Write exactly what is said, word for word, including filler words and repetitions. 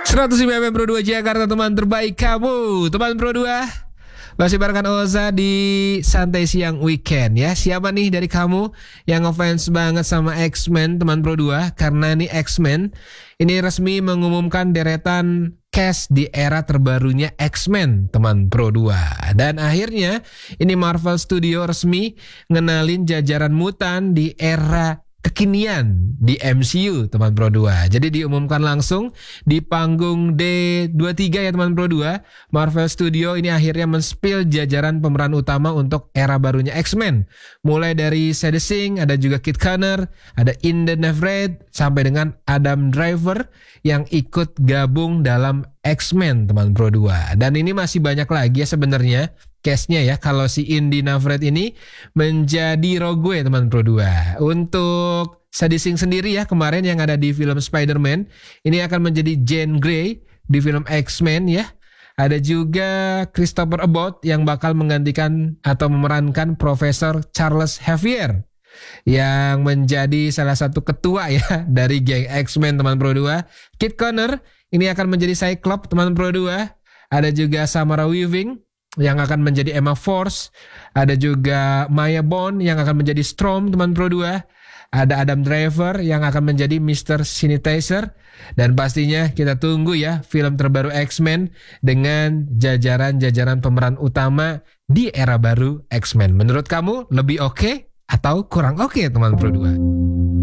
seratus lima F M Pro dua Jakarta, teman terbaik kamu. Teman Pro dua masih barengan Oza di Santai Siang Weekend ya. Siapa nih dari kamu yang ngefans banget sama X-Men, teman Pro dua? Karena nih X-Men ini resmi mengumumkan deretan cast di era terbarunya X-Men, teman Pro dua. Dan akhirnya ini Marvel Studio resmi ngenalin jajaran mutan di era kekinian di M C U, teman Pro dua. Jadi diumumkan langsung di panggung D dua puluh tiga ya teman Pro dua. Marvel Studio ini akhirnya men-spill jajaran pemeran utama untuk era barunya X-Men. Mulai dari Sadie Sink, ada juga Kit Connor, ada Eden Everett, sampai dengan Adam Driver yang ikut gabung dalam X-Men, teman Pro dua. Dan ini masih banyak lagi ya sebenarnya case-nya ya, kalau si Indy Navret ini menjadi Rogue, teman Pro dua. Untuk Sadie Sink sendiri ya, kemarin yang ada di film Spider-Man, ini akan menjadi Jean Grey di film X-Men ya. Ada juga Christopher Abbott yang bakal menggantikan atau memerankan Profesor Charles Xavier yang menjadi salah satu ketua ya dari geng X-Men, teman Pro dua. Kit Connor ini akan menjadi Cyclops, teman Pro dua. Ada juga Samara Weaving yang akan menjadi Emma Force. Ada juga Maya Bond yang akan menjadi Storm, teman Pro dua. Ada Adam Driver yang akan menjadi mister Sanitizer. Dan pastinya kita tunggu ya film terbaru X-Men dengan jajaran-jajaran pemeran utama di era baru X-Men. Menurut kamu lebih oke okay atau kurang oke okay, teman Pro dua?